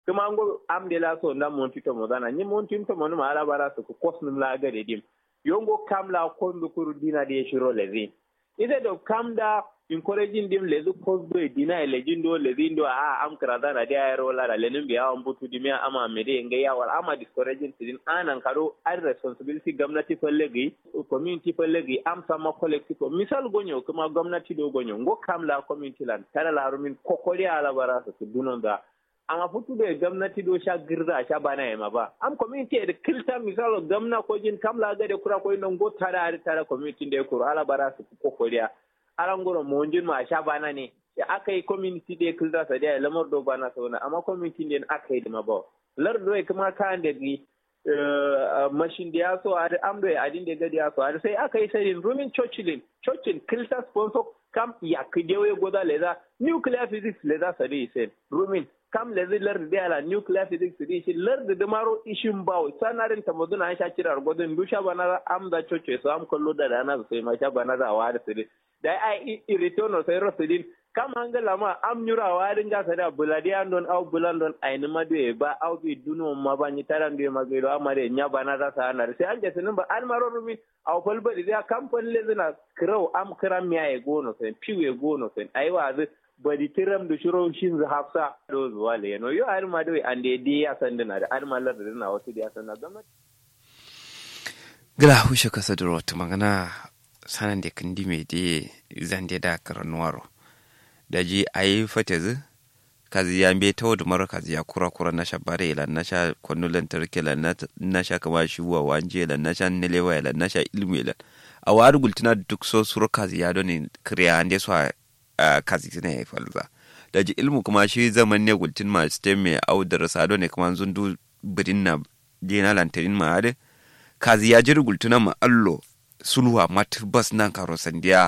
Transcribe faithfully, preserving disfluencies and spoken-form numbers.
kuma ngo am de la so na mon tito mo dana ni mon tito mo ma ala bara su ko kosnum la ga de dim yongo kam la ko ndu kuru dina de shiro lezi ide do kam da encouraging dim lezu kosdo dina lejindo lezindo a am krada na dia ero la lenin biya am butu dimia ama mede nge ya wal ama discouraging tin anan karo ar responsibility gwamnati fallegi community fallegi am sama collective misal gonyo kuma gwamnati do gonyo ngo kam la community lan tara la rumin kokori ala bara su dunon da amma futu da gwamnati do sha girza sha bana yema ba am community da kilta misal gwamna ko jin kam la ga de kura ko non go tara ar tara community de kura ala bara su kokoriya arangoro monjin ma sha bana ne ya aka yi community da kilda sa da lamar do bana sa wannan amma community din aka yi da mabo lar do kuma kan da gi mashin da ya so a am do adin da gadi ya so sai aka yi sai rumin churchilin churchin kilta sponsor kam ya kidewe goda leza nuclear physics leza sa dai sai rumin kam lezi lar da ala nuclear physics dai shi lar da maro ishin bawo sanarin ta moduna an sha kirar godin dusha bana am da church so am kallo da dana sai ma sha bana da wa da sai da ai iritono sai rosidin kam angala ma am nyura warin ga sada buladi andon au bulandon aini madwe ba au bi duno ma ba ni taran de magiro amare nya bana za sa anar sai anje sinin ba an maro rumi au falba da kamfan lezina kirau am kiram ya e gono sai piwe gono sai ai wa zu badi tiram da shiro shin za hafsa do zuwa le no yo ar madwe ande di ya sandana da ar mallar da na wasu da ya sanna gwamnati gala hushe kasa da wata magana sanan da kandi mai da zande da karanuwaro da ji a yi fatezi kazi ya mbe ta wadda mara kazi ya kura kura na sha bare ila na sha kwanu lantarki ila na sha kama shi wa wanje ila na sha nilewa ila na sha ilmu ila a wari gultina duk so suru kazi ya doni kiriya ande su a kazi tina ya falza da ji ilmu kuma shi zaman ne gultin ma stem mai au da rasa doni kuma zundu birin na dina lantarin ma ade kazi ya jiri gultina ma allo sulwa mat bas nan karo sandiya